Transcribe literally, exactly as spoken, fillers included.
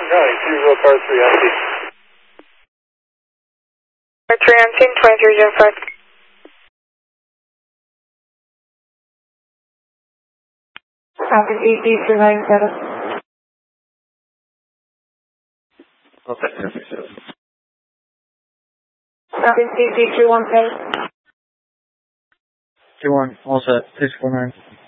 County, zero car three on scene. Car three on scene, twenty-three zero five. Falcon E D three nine seven. Okay, perfect. Falcon E D three one seven. two one, all set, six four nine.